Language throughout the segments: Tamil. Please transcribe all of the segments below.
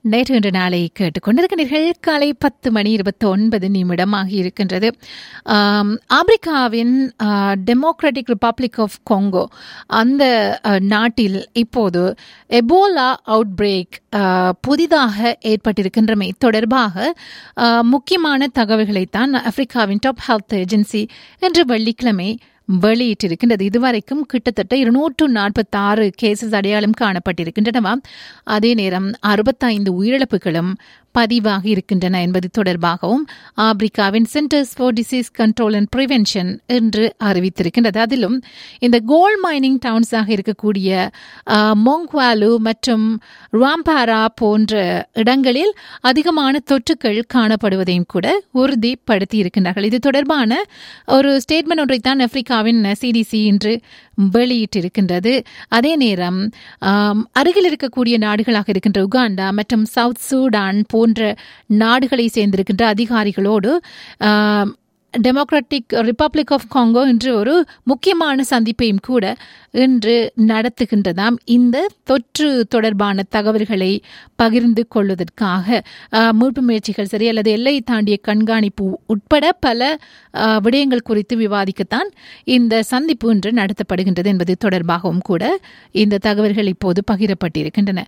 நேற்று இன்று நாளை கேட்டுக்கொண்டிருக்கிறீர்கள். காலை 10:29 ஆகியிருக்கின்றது. ஆப்பிரிக்காவின் டெமோக்ராட்டிக் ரிப்பப்ளிக் ஆஃப் கொங்கோ அந்த நாட்டில் இப்போது எபோலா அவுட் பிரேக் புதிதாக ஏற்பட்டிருக்கின்றமை தொடர்பாக முக்கியமான தகவல்களைத்தான் ஆப்பிரிக்காவின் டாப் ஹெல்த் ஏஜென்சி இன்று வெள்ளிக்கிழமை வெளியிட்டிருக்கின்றது. இதுவரைக்கும் கிட்டத்தட்ட 246 கேசஸ் அடையாளம் காணப்பட்டிருக்கின்றனவாம். அதே நேரம் 65 உயிரிழப்புகளும் பதிவாகி இருக்கின்றன என்பது தொடர்பாகவும் ஆப்பிரிக்காவின் centres for disease control and prevention என்று அறிவித்திருக்கின்றது. அதிலும் இந்த கோல்ட் மைனிங் டவுன்ஸாக இருக்கக்கூடிய மொங்க்வாலு மற்றும் ருவாம்பாரா போன்ற இடங்களில் அதிகமான தொற்றுக்கள் காணப்படுவதையும் கூட உறுதிப்படுத்தி இருக்கின்றார்கள். இது தொடர்பான ஒரு ஸ்டேட்மெண்ட் ஒன்றைத்தான் ஆப்பிரிக்காவின் சிடிசி இன்று வெளியிட்டிருக்கின்றது. அதே நேரம் அருகில் இருக்கக்கூடிய நாடுகளாக இருக்கின்ற உகாண்டா மற்றும் சவுத் சூடான் போன்ற நாடுகளை சேர்ந்திருக்கின்ற அதிகாரிகளோடு டெமோக்ராட்டிக் ரிப்பப்ளிக் ஆஃப் காங்கோ இன்று ஒரு முக்கியமான சந்திப்பையும் கூட இன்று நடத்துகின்றதாம். இந்த தொற்று தொடர்பான தகவல்களை பகிர்ந்து கொள்வதற்காக மீட்பு முயற்சிகள் சரி அல்லது எல்லை தாண்டிய கண்காணிப்பு உட்பட பல விடயங்கள் குறித்து விவாதிக்கத்தான் இந்த சந்திப்பு இன்று நடத்தப்படுகின்றது என்பது தொடர்பாகவும் கூட இந்த தகவல்கள் இப்போது பகிரப்பட்டிருக்கின்றன.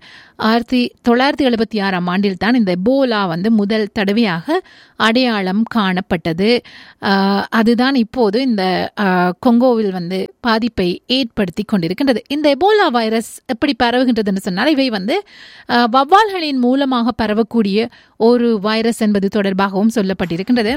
1976 ஆண்டில் தான் இந்த எபோலா முதல் தடவையாக அடையாளம் காணப்பட்டது. அதுதான் இப்போது இந்த கொங்கோவில் பாதிப்பை ஏற்படுத்தி கொண்டிருக்கின்றது. இந்த எபோலா வைரஸ் எப்படி பரவுகின்றது என்று சொன்னால் இவை வவ்வால்களின் மூலமாக பரவக்கூடிய ஒரு வைரஸ் என்பது தொடர்பாகவும் சொல்லப்பட்டிருக்கின்றது.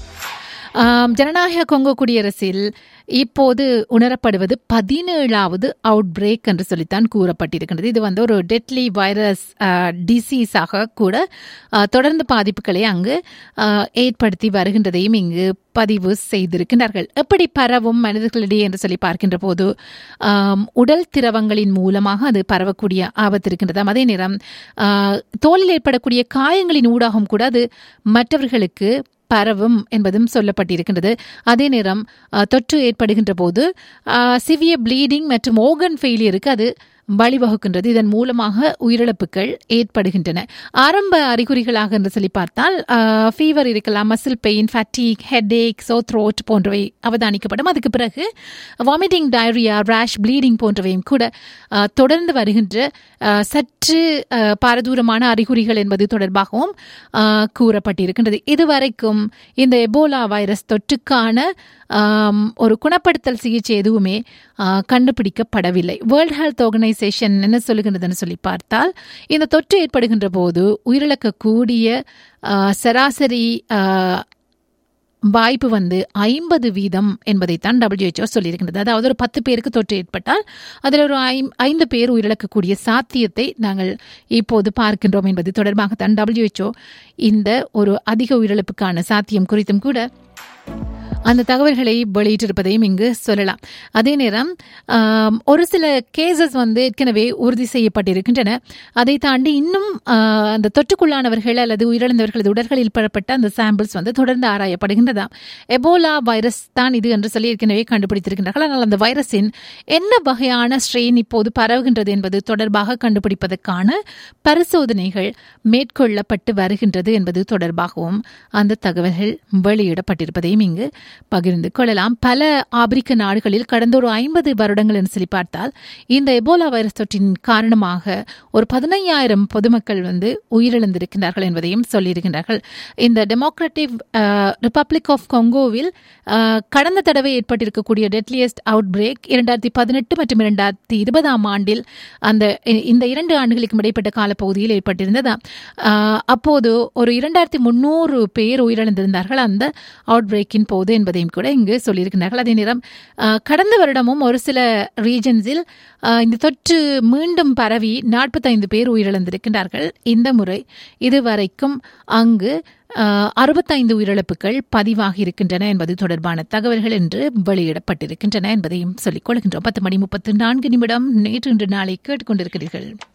ஜனநாயக கொங்கோ குடியரசில் இப்போது உணரப்படுவது 17வது அவுட் பிரேக் என்று சொல்லித்தான் கூறப்பட்டிருக்கின்றது. இது ஒரு டெட்லி வைரஸ் டிசீஸாக கூட தொடர்ந்து பாதிப்புகளை அங்கு ஏற்படுத்தி வருகின்றதையும் இங்கு பதிவு செய்திருக்கின்றார்கள். எப்படி பரவும் மனிதர்களிடையே என்று சொல்லி பார்க்கின்ற போது உடல் திரவங்களின் மூலமாக அது பரவக்கூடிய ஆபத்து இருக்கின்றதாம். அதே நேரம் தோலில் ஏற்படக்கூடிய காயங்களின் ஊடாகவும் கூட அது மற்றவர்களுக்கு பரவும் என்பதும் சொல்லப்பட்டிருக்கின்றது. அதே நேரம் தொற்று ஏற்படுகின்ற போது சிவியர் ப்ளீடிங் மற்றும் ஓர்கன் ஃபெயிலியருக்கு அது வழிவகுக்கின்றது. இதன் மூலமாக உயிரிழப்புகள் ஏற்படுகின்றன. ஆரம்ப அறிகுறிகளாக என்று சொல்லி பார்த்தால் ஃபீவர் இருக்கலாம், muscle pain, fatigue, headache, so throat போன்றவை அவதானிக்கப்படும். அதுக்கு பிறகு வாமிட்டிங், டயரியா, ரேஷ், ப்ளீடிங் போன்றவையும் கூட தொடர்ந்து வருகின்ற சற்று பாரதூரமான அறிகுறிகள் என்பது தொடர்பாகவும் கூறப்பட்டிருக்கின்றது. இதுவரைக்கும் இந்த எபோலா வைரஸ் தொற்றுக்கான ஒரு குணப்படுத்தல் சிகிச்சை எதுவுமே கண்டுபிடிக்கப்படவில்லை. வேர்ல்ட் ஹெல்த் ஆர்கனைசேஷன் என்ன சொல்லுகின்றதுன்னு சொல்லி பார்த்தால் இந்த தொற்று ஏற்படுகின்ற போது உயிரிழக்கக்கூடிய சராசரி வாய்ப்பு 50% என்பதைத்தான் WHO சொல்லியிருக்கின்றது. அதாவது ஒரு 10 பேருக்கு தொற்று ஏற்பட்டால் அதில் ஒரு 5 பேர் உயிரிழக்கக்கூடிய சாத்தியத்தை நாங்கள் இப்போது பார்க்கின்றோம் என்பது தொடர்பாகத்தான் WHO இந்த ஒரு அதிக உயிரிழப்புக்கான சாத்தியம் குறித்தும் கூட அந்த தகவல்களை வெளியிட்டிருப்பதையும் இங்கு சொல்லலாம். அதே நேரம் ஒரு சில கேசஸ் ஏற்கனவே உறுதி செய்யப்பட்டிருக்கின்றன. அதை தாண்டி இன்னும் அந்த தொற்றுக்குள்ளானவர்கள் அல்லது உயிரிழந்தவர்களது உடல்களில் பெறப்பட்ட அந்த சாம்பிள்ஸ் தொடர்ந்து ஆராயப்படுகின்றதாம். எபோலா வைரஸ் தான் இது என்று சொல்லி ஏற்கனவே கண்டுபிடித்திருக்கின்றார்கள். ஆனால் அந்த வைரஸின் என்ன வகையான ஸ்ட்ரெயின் இப்போது பரவுகின்றது என்பது தொடர்பாக கண்டுபிடிப்பதற்கான பரிசோதனைகள் மேற்கொள்ளப்பட்டு வருகின்றது என்பது தொடர்பாகவும் அந்த தகவல்கள் வெளியிடப்பட்டிருப்பதையும் இங்கு பகிர்ந்து கொள்ளலாம். பல ஆப்பிரிக்க நாடுகளில் கடந்த ஒரு 50 வருடங்கள் என்று சொல்லி பார்த்தால் இந்த எபோலா வைரஸ் தொற்றின் காரணமாக ஒரு 15,000 பொதுமக்கள் உயிரிழந்திருக்கிறார்கள் என்பதையும் சொல்லியிருக்கிறார்கள். இந்த டெமோக்ராட்டிக் ரிப்பப்ளிக் ஆஃப் கொங்கோவில் கடந்த தடவை ஏற்பட்டிருக்கக்கூடிய டெட்லியஸ்ட் அவுட் பிரேக் 2018 மற்றும் 2020 ஆண்டில் இந்த 2 ஆண்டுகளுக்கும் இடைப்பட்ட காலப்பகுதியில் ஏற்பட்டிருந்ததா. அப்போது ஒரு 2300 பேர் உயிரிழந்திருந்தார்கள் அந்த அவுட் பிரேக்கின் போது என்பதையும் கூட இங்கு சொல்லியிருக்கிறார்கள். அதே நேரம் கடந்த வருடமும் ஒரு சில ரீஜன்ஸில் இந்த தொற்று மீண்டும் பரவி 45 பேர் உயிரிழந்திருக்கின்றார்கள். இந்த முறை இதுவரைக்கும் அங்கு 65 உயிரிழப்புகள் பதிவாகி இருக்கின்றன என்பது தொடர்பான தகவல்கள் என்று வெளியிடப்பட்டிருக்கின்றன என்பதையும் சொல்லிக் கொள்கின்றோம். 10:34 நேற்று இன்று நாளை கேட்டுக்கொண்டிருக்கிறீர்கள்.